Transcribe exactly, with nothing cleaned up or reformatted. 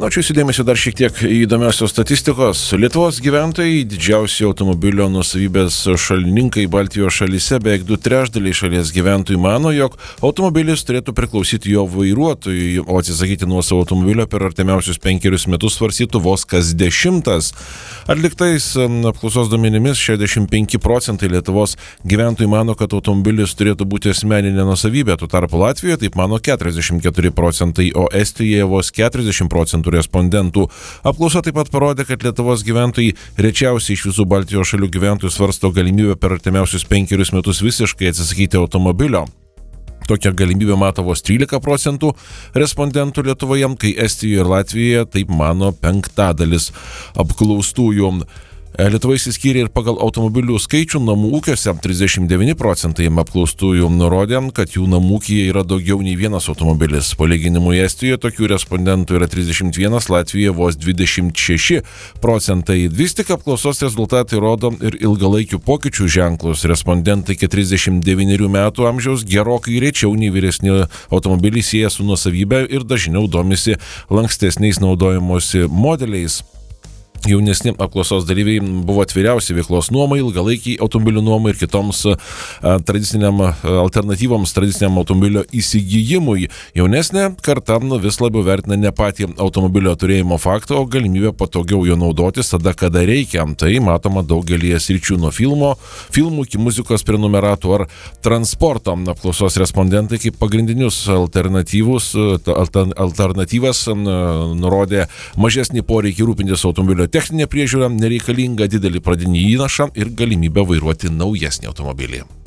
Na, čia įsidėmėsiu dar šiek tiek įdomiausios statistikos. Lietuvos gyventojai didžiausi automobilio nusavybės šalininkai Baltijos šalyse, beveik du trečdaliai šalies gyventojų mano, jog automobilis turėtų priklausyti jo vairuotojui, o atsisakyti nuo savo automobilio per artimiausius penkerius metus svarstytų vos kas dešimtas. Atliktais apklausos duomenimis šešiasdešimt penki procentai Lietuvos gyventojų mano, kad automobilis turėtų būti asmeninė nusavybė, tuo tarpu Latvijoje taip mano keturiasdešimt keturi procentai, o Estijoje vos keturiasdešimt procentų respondentų. Apklausa taip pat parodė, kad Lietuvos gyventojai rečiausiai iš visų Baltijos šalių gyventojų svarsto galimybę per artimiausius penkerius metus visiškai atsisakyti automobilio. Tokią galimybę mato vos trylika procentų respondentų Lietuvoje, kai Estijoje ir Latvijoje taip mano penktadalis apklaustųjų. Lietuva išsiskyrė ir pagal automobilių skaičių namų ūkiuose. trisdešimt devyni procentai apklaustųjų nurodė, kad jų namų ūkyje yra daugiau nei vienas automobilis. Palyginimui Estijoje tokių respondentų yra trisdešimt vienas, Latvijoje vos dvidešimt šeši procentai. Vis tik apklausos rezultatai rodo ir ilgalaikių pokyčių ženklus. Respondentai iki trisdešimt devynerių metų amžiaus gerokai rečiau nei vyresni automobiliai sieja su nuosavybė ir dažniau domisi lankstesniais naudojimosi modeliais. Jaunesni apklausos dalyviai buvo atviriausi veiklos nuomai, ilgalaikiai automobilių nuomai ir kitoms a, tradiciniam alternatyvoms tradiciniam automobilio įsigijimui. Jaunesnė karta vis labiau vertina ne patį automobilio turėjimo faktą, o galimybę patogiau jo naudotis tada, kada reikia. Tai matoma daugelį sričių nuo filmo, filmų iki muzikos prenumeratų ar transporto. Apklausos respondentai kaip pagrindinius alternatyvus, alternatyvas nurodė mažesnį poreikį rūpintis automobilio techninė priežiūra, nereikalingą didelį pradinį įnašą ir galimybę vairuoti naujesnį automobilį.